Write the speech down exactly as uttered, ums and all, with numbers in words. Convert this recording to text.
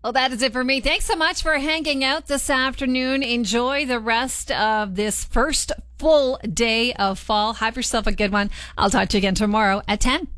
Well, that is it for me. Thanks so much for hanging out this afternoon. Enjoy the rest of this first full day of fall. Have yourself a good one. I'll talk to you again tomorrow at ten.